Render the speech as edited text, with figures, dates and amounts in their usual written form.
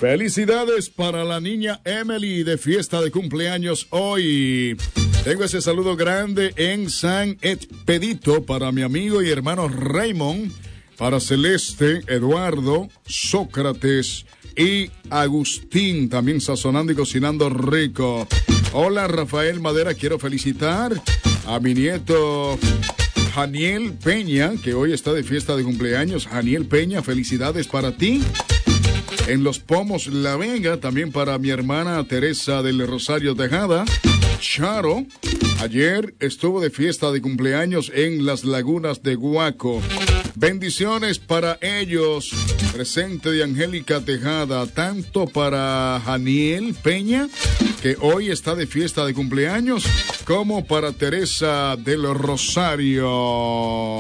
Felicidades para la niña Emily de fiesta de cumpleaños hoy. Tengo ese saludo grande en San Expedito para mi amigo y hermano Raymond, para Celeste, Eduardo, Sócrates y Agustín, también sazonando y cocinando rico. Hola Rafael Madera, quiero felicitar a mi nieto Janiel Peña, que hoy está de fiesta de cumpleaños. Janiel Peña, felicidades para ti. En Los Pomos, La Vega, también para mi hermana Teresa del Rosario Tejada. Charo, ayer estuvo de fiesta de cumpleaños en Las Lagunas de Guaco. Bendiciones para ellos. Presente de Angélica Tejada, tanto para Janiel Peña, que hoy está de fiesta de cumpleaños, como para Teresa del Rosario.